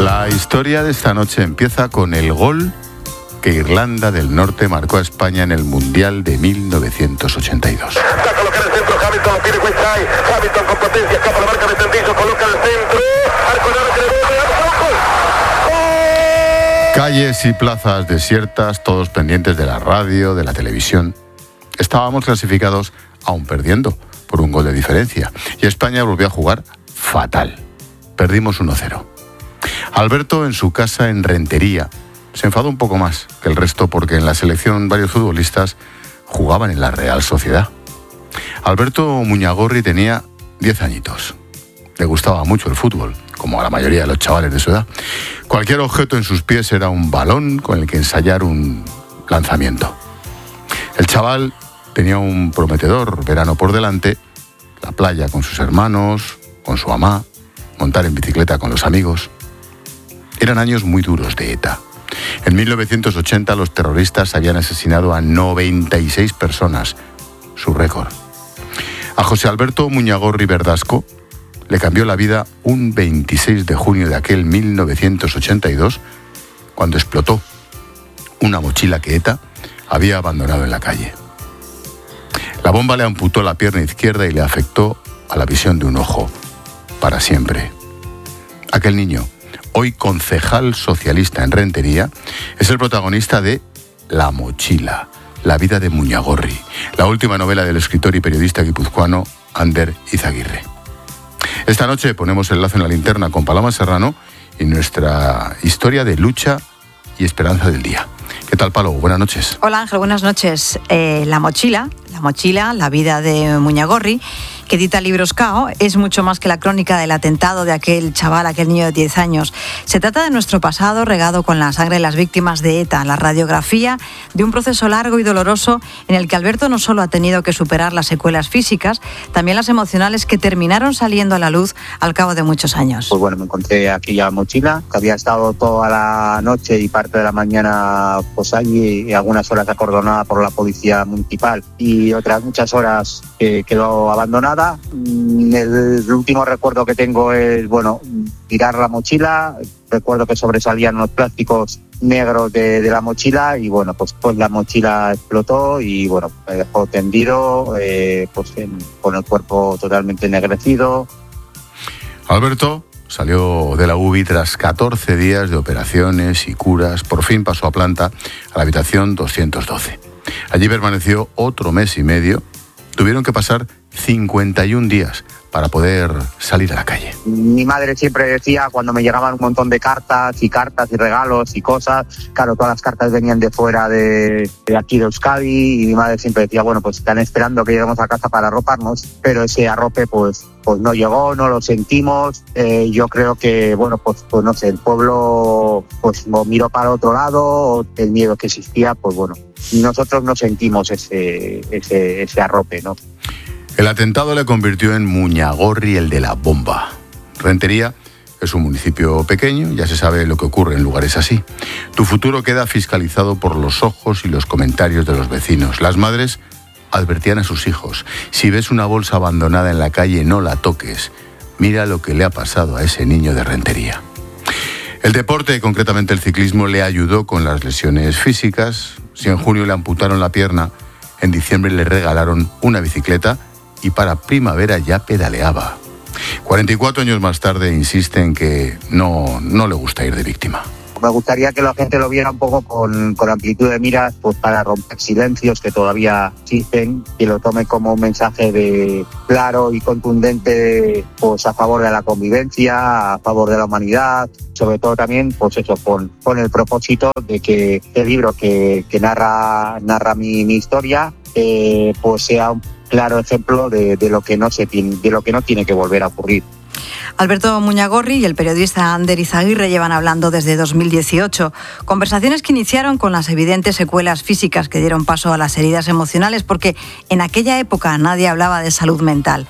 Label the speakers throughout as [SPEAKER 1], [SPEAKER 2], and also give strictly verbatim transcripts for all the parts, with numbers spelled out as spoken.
[SPEAKER 1] La historia de esta noche empieza con el gol que Irlanda del Norte marcó a España en el Mundial de mil novecientos ochenta y dos.
[SPEAKER 2] Va a colocar el centro, Hamilton lo tiene Westside. Hamilton con potencia, escapa la marca de Tendizo, coloca el centro. Arco en arco, ¡gol!
[SPEAKER 1] Calles y plazas desiertas, todos pendientes de la radio, de la televisión. Estábamos clasificados, aún perdiendo, por un gol de diferencia. Y España volvió a jugar fatal. Perdimos uno cero. Alberto, en su casa en Rentería, se enfadó un poco más que el resto porque en la selección varios futbolistas jugaban en la Real Sociedad. Alberto Muñagorri tenía diez añitos. Le gustaba mucho el fútbol, como a la mayoría de los chavales de su edad. Cualquier objeto en sus pies era un balón con el que ensayar un lanzamiento. El chaval tenía un prometedor verano por delante, la playa con sus hermanos, con su mamá, montar en bicicleta con los amigos. Eran años muy duros de ETA. En mil novecientos ochenta los terroristas habían asesinado a noventa y seis personas, su récord. A José Alberto Muñagorri Verdasco le cambió la vida un veintiséis de junio de aquel mil novecientos ochenta y dos, cuando explotó una mochila que ETA había abandonado en la calle. La bomba le amputó la pierna izquierda y le afectó a la visión de un ojo, para siempre. Aquel niño, hoy concejal socialista en Rentería, es el protagonista de La mochila, la vida de Muñagorri, la última novela del escritor y periodista guipuzcoano Ander Izaguirre. Esta noche ponemos el lazo en la linterna con Paloma Serrano y nuestra historia de lucha y esperanza del día. ¿Qué tal, Palo? Buenas noches.
[SPEAKER 3] Hola, Ángel, buenas noches. Eh, la mochila, la mochila, la vida de Muñagorri, que edita Libros K O, es mucho más que la crónica del atentado de aquel chaval, aquel niño de diez años. Se trata de nuestro pasado regado con la sangre de las víctimas de ETA, la radiografía de un proceso largo y doloroso en el que Alberto no solo ha tenido que superar las secuelas físicas, también las emocionales que terminaron saliendo a la luz al cabo de muchos años.
[SPEAKER 4] Pues bueno, me encontré aquella mochila que había estado toda la noche y parte de la mañana pues allí, y algunas horas acordonada por la policía municipal y otras muchas horas que quedó abandonada. El último recuerdo que tengo es, bueno, tirar la mochila. Recuerdo que sobresalían los plásticos negros de, de la mochila y, bueno, pues, pues la mochila explotó y, bueno, me dejó tendido, eh, pues en, con el cuerpo totalmente ennegrecido.
[SPEAKER 1] Alberto salió de la U B I tras catorce días de operaciones y curas. Por fin pasó a planta, a la habitación doscientos doce. Allí permaneció otro mes y medio. Tuvieron que pasar cincuenta y un días para poder salir a la calle.
[SPEAKER 4] Mi madre siempre decía, cuando me llegaban un montón de cartas y cartas y regalos y cosas, claro, todas las cartas venían de fuera de, de aquí de Euskadi, y mi madre siempre decía, bueno, pues están esperando que lleguemos a casa para arroparnos, pero ese arrope pues pues no llegó, no lo sentimos. Eh, yo creo que, bueno, pues, pues no sé, el pueblo pues miró para otro lado, el miedo que existía, pues bueno, nosotros no sentimos ese, ese, ese arrope, ¿no?
[SPEAKER 1] El atentado le convirtió en Muñagorri, el de la bomba. Rentería es un municipio pequeño, ya se sabe lo que ocurre en lugares así. Tu futuro queda fiscalizado por los ojos y los comentarios de los vecinos. Las madres advertían a sus hijos: si ves una bolsa abandonada en la calle, no la toques. Mira lo que le ha pasado a ese niño de Rentería. El deporte, concretamente el ciclismo, le ayudó con las lesiones físicas. Si en junio le amputaron la pierna, en diciembre le regalaron una bicicleta y para primavera ya pedaleaba. cuarenta y cuatro años más tarde insiste en que no, no le gusta ir de víctima.
[SPEAKER 4] Me gustaría que la gente lo viera un poco con, con amplitud de miras, pues para romper silencios que todavía existen, que lo tome como un mensaje de claro y contundente, pues a favor de la convivencia, a favor de la humanidad, sobre todo también, pues eso, con, con el propósito de que el libro que, que narra, narra mi, mi historia, eh, pues sea un claro ejemplo de, de lo que no se tiene, de lo que no tiene que volver a ocurrir.
[SPEAKER 3] Alberto Muñagorri y el periodista Ander Izaguirre llevan hablando desde dos mil dieciocho. Conversaciones que iniciaron con las evidentes secuelas físicas que dieron paso a las heridas emocionales, porque en aquella época nadie hablaba de salud mental.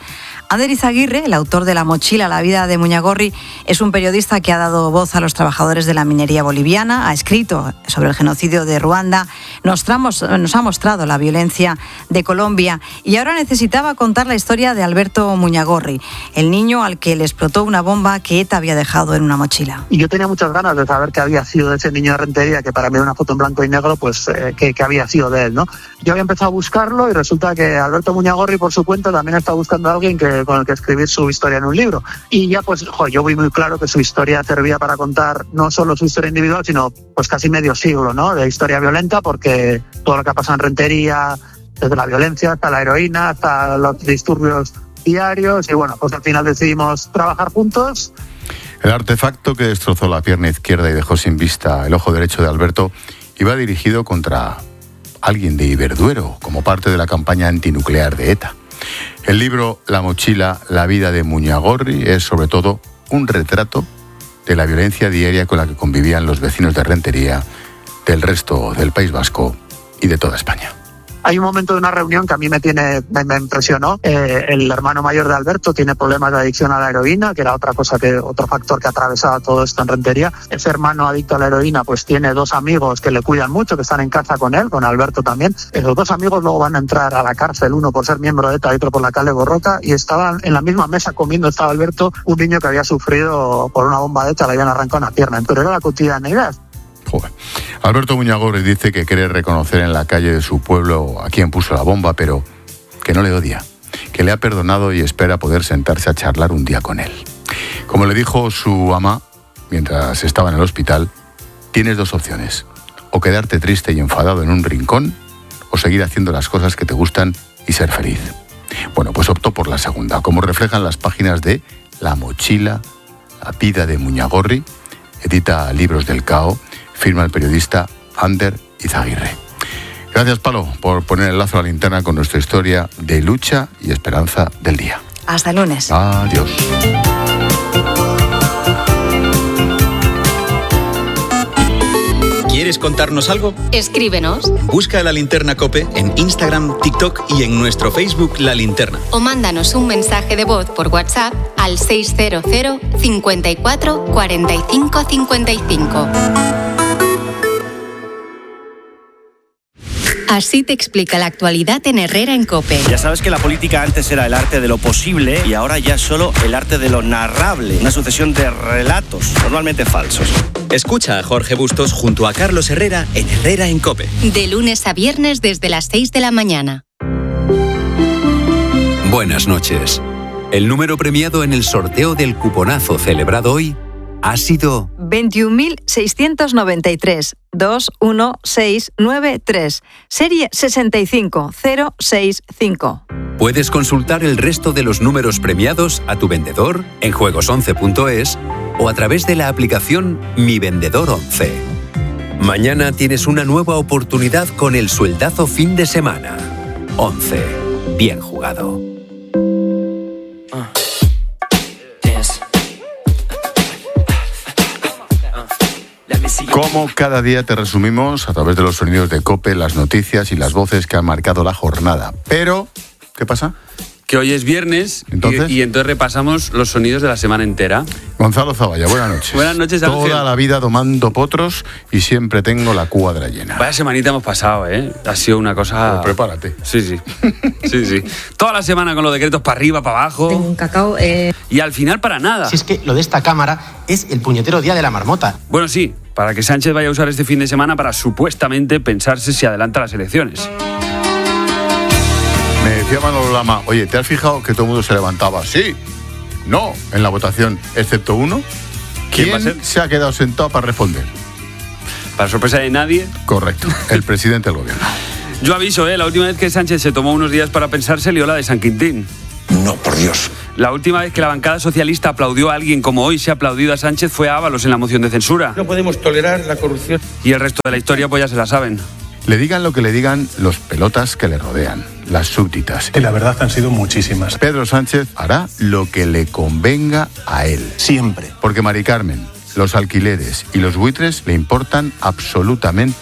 [SPEAKER 3] Ander Izaguirre, el autor de La mochila, la vida de Muñagorri, es un periodista que ha dado voz a los trabajadores de la minería boliviana, ha escrito sobre el genocidio de Ruanda, nos, tramos, nos ha mostrado la violencia de Colombia y ahora necesitaba contar la historia de Alberto Muñagorri, el niño al que le explotó una bomba que ETA había dejado en una mochila.
[SPEAKER 4] Y yo tenía muchas ganas de saber qué había sido de ese niño de Rentería, que para mí era una foto en blanco y negro, pues eh, que, que había sido de él, ¿no? Yo había empezado a buscarlo y resulta que Alberto Muñagorri, por su cuenta, también está buscando a alguien que con el que escribir su historia en un libro. Y ya pues jo, yo vi muy claro que su historia servía para contar no solo su historia individual, sino pues casi medio siglo, ¿no?, de historia violenta, porque todo lo que ha pasado en Rentería, desde la violencia hasta la heroína, hasta los disturbios diarios, y bueno, pues al final decidimos trabajar juntos.
[SPEAKER 1] El artefacto que destrozó la pierna izquierda y dejó sin vista el ojo derecho de Alberto iba dirigido contra alguien de Iberduero, como parte de la campaña antinuclear de ETA. El libro La mochila, la vida de Muñagorri es sobre todo un retrato de la violencia diaria con la que convivían los vecinos de Rentería, del resto del País Vasco y de toda España.
[SPEAKER 4] Hay un momento de una reunión que a mí me tiene me, me impresionó. Eh, el hermano mayor de Alberto tiene problemas de adicción a la heroína, que era otra cosa que otro factor que atravesaba todo esto en Rentería. Ese hermano adicto a la heroína pues tiene dos amigos que le cuidan mucho, que están en casa con él, con Alberto también. Esos dos amigos luego van a entrar a la cárcel, uno por ser miembro de ETA y otro por la Kale Borroka, y estaban en la misma mesa comiendo, estaba Alberto, un niño que había sufrido por una bomba de ETA, le habían arrancado una pierna, pero era la cotidianidad.
[SPEAKER 1] Joder. Alberto Muñagorri dice que quiere reconocer en la calle de su pueblo a quien puso la bomba, pero que no le odia, que le ha perdonado y espera poder sentarse a charlar un día con él. Como le dijo su ama mientras estaba en el hospital, tienes dos opciones: o quedarte triste y enfadado en un rincón, o seguir haciendo las cosas que te gustan y ser feliz. Bueno, pues optó por la segunda, como reflejan las páginas de La mochila, la vida de Muñagorri, edita Libros del Cao, firma el periodista Ander Izaguirre. Gracias, Palo, por poner el lazo a la linterna con nuestra historia de lucha y esperanza del día.
[SPEAKER 3] Hasta el lunes.
[SPEAKER 1] Adiós.
[SPEAKER 5] ¿Quieres contarnos algo?
[SPEAKER 6] Escríbenos.
[SPEAKER 5] Busca La Linterna COPE en Instagram, TikTok y en nuestro Facebook La Linterna.
[SPEAKER 6] O mándanos un mensaje de voz por WhatsApp al seis cero cero, cincuenta y cuatro, cuarenta y cinco, cincuenta y cinco. Así te explica la actualidad en Herrera en COPE.
[SPEAKER 7] Ya sabes que la política antes era el arte de lo posible y ahora ya es solo el arte de lo narrable. Una sucesión de relatos, normalmente falsos.
[SPEAKER 5] Escucha a Jorge Bustos junto a Carlos Herrera en Herrera en COPE.
[SPEAKER 6] De lunes a viernes desde las seis de la mañana.
[SPEAKER 8] Buenas noches. El número premiado en el sorteo del cuponazo celebrado hoy ha sido
[SPEAKER 3] veintiún mil seiscientos noventa y tres, dos uno seis nueve tres, serie sesenta y cinco cero sesenta y cinco.
[SPEAKER 8] Puedes consultar el resto de los números premiados a tu vendedor en juegos once punto es o a través de la aplicación Mi Vendedor once. Mañana tienes una nueva oportunidad con el sueldazo fin de semana. once. Bien jugado.
[SPEAKER 1] Como cada día te resumimos a través de los sonidos de COPE, las noticias y las voces que han marcado la jornada. Pero, ¿qué pasa?
[SPEAKER 9] Que hoy es viernes.
[SPEAKER 1] ¿Entonces?
[SPEAKER 9] Y, y entonces repasamos los sonidos de la semana entera.
[SPEAKER 1] Gonzalo Zavalla, buenas noches.
[SPEAKER 9] Buenas noches, Ángel.
[SPEAKER 1] Toda la vida domando potros y siempre tengo la cuadra llena.
[SPEAKER 9] Vaya semanita hemos pasado, ¿eh? Ha sido una cosa...
[SPEAKER 1] Pues prepárate.
[SPEAKER 9] Sí, sí. Sí, sí. Toda la semana con los decretos para arriba, para abajo.
[SPEAKER 10] Tengo un cacao... Eh...
[SPEAKER 9] Y al final para nada.
[SPEAKER 10] Si es que lo de esta cámara es el puñetero día de la marmota.
[SPEAKER 9] Bueno, sí. Para que Sánchez vaya a usar este fin de semana para supuestamente pensarse si adelanta las elecciones.
[SPEAKER 1] Me decía Manolo Lama, oye, ¿te has fijado que todo el mundo se levantaba? Sí, no, en la votación, excepto uno. ¿Quién,
[SPEAKER 9] ¿Quién va a ser?
[SPEAKER 1] Se ha quedado sentado para responder?
[SPEAKER 9] Para sorpresa de nadie.
[SPEAKER 1] Correcto, el presidente del gobierno.
[SPEAKER 9] Yo aviso, ¿eh? La última vez que Sánchez se tomó unos días para pensar se lió la de San Quintín.
[SPEAKER 11] No, por Dios.
[SPEAKER 9] La última vez que la bancada socialista aplaudió a alguien como hoy se ha aplaudido a Sánchez fue a Ábalos en la moción de censura.
[SPEAKER 11] No podemos tolerar la corrupción.
[SPEAKER 9] Y el resto de la historia pues ya se la saben.
[SPEAKER 1] Le digan lo que le digan los pelotas que le rodean, las súbditas.
[SPEAKER 12] Y la verdad han sido muchísimas.
[SPEAKER 1] Pedro Sánchez hará lo que le convenga a él.
[SPEAKER 12] Siempre.
[SPEAKER 1] Porque Mari Carmen, los alquileres y los buitres le importan absolutamente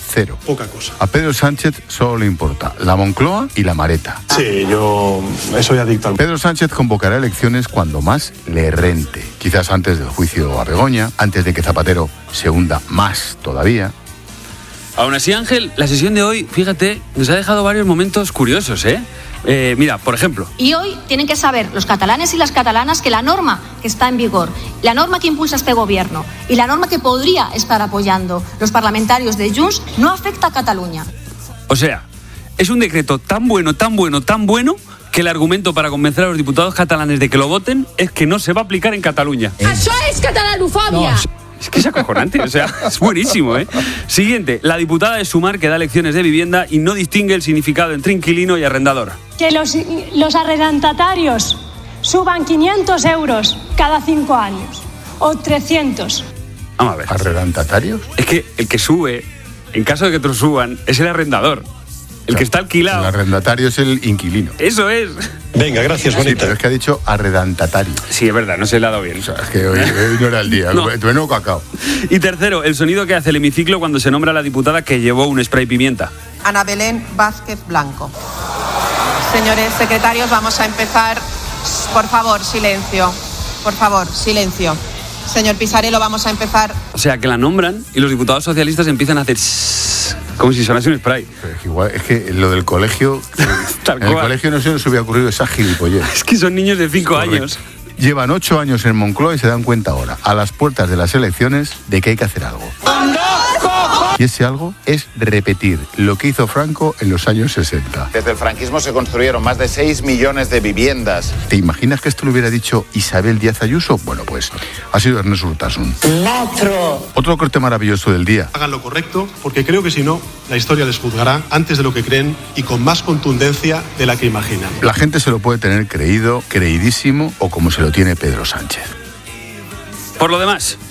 [SPEAKER 1] cero.
[SPEAKER 12] Poca cosa.
[SPEAKER 1] A Pedro Sánchez solo le importa la Moncloa y la Mareta.
[SPEAKER 12] Sí, yo soy adicto al...
[SPEAKER 1] Pedro Sánchez convocará elecciones cuando más le rente. Quizás antes del juicio a Begoña, antes de que Zapatero se hunda más todavía.
[SPEAKER 9] Aún así, Ángel, la sesión de hoy, fíjate, nos ha dejado varios momentos curiosos, ¿eh? Eh, mira, por ejemplo.
[SPEAKER 13] Y hoy tienen que saber los catalanes y las catalanas que la norma que está en vigor, la norma que impulsa este gobierno y la norma que podría estar apoyando los parlamentarios de Junts no afecta a Cataluña.
[SPEAKER 9] O sea, es un decreto tan bueno, tan bueno, tan bueno que el argumento para convencer a los diputados catalanes de que lo voten es que no se va a aplicar en Cataluña.
[SPEAKER 14] ¡Eso es catalanofobia!
[SPEAKER 9] No. Es que es acojonante, o sea, es buenísimo, ¿eh? Siguiente, la diputada de Sumar que da lecciones de vivienda y no distingue el significado entre inquilino y arrendador.
[SPEAKER 15] Que los, los arrendatarios suban quinientos euros cada cinco años, o trescientos.
[SPEAKER 9] Vamos a ver.
[SPEAKER 1] ¿Arrendatarios?
[SPEAKER 9] Es que el que sube, en caso de que otros suban, es el arrendador. El que está alquilado.
[SPEAKER 1] El arrendatario es el inquilino.
[SPEAKER 9] Eso es.
[SPEAKER 12] Venga, gracias, bonita.
[SPEAKER 1] Sí, pero es que ha dicho arrendatario.
[SPEAKER 9] Sí, es verdad, no se le ha dado bien.
[SPEAKER 1] O sea, es que hoy, hoy no era el día.
[SPEAKER 9] No.
[SPEAKER 1] Bueno, cacao.
[SPEAKER 9] Y tercero, el sonido que hace el hemiciclo cuando se nombra a la diputada que llevó un spray pimienta.
[SPEAKER 16] Ana Belén Vázquez Blanco. Señores secretarios, vamos a empezar. Por favor, silencio. Por favor, silencio. Señor Pisarello, vamos a empezar.
[SPEAKER 9] O sea, que la nombran y los diputados socialistas empiezan a hacer como si sonase un spray.
[SPEAKER 1] Pero es que igual, es que lo del colegio,
[SPEAKER 9] Tal
[SPEAKER 1] en el
[SPEAKER 9] cual.
[SPEAKER 1] colegio no se nos hubiera ocurrido esa gilipollez.
[SPEAKER 9] Es que son niños de cinco años.
[SPEAKER 1] Llevan ocho años en Moncloa y se dan cuenta ahora, a las puertas de las elecciones, de que hay que hacer algo. Y ese algo es repetir lo que hizo Franco en los años sesenta.
[SPEAKER 17] Desde el franquismo se construyeron más de seis millones de viviendas.
[SPEAKER 1] ¿Te imaginas que esto lo hubiera dicho Isabel Díaz Ayuso? Bueno, pues ha sido Ernest Urtasun. ¡Latro! Otro corte maravilloso del día.
[SPEAKER 12] Hagan lo correcto, porque creo que si no, la historia les juzgará antes de lo que creen y con más contundencia de la que imaginan.
[SPEAKER 1] La gente se lo puede tener creído, creidísimo o como se lo tiene Pedro Sánchez.
[SPEAKER 9] Por lo demás,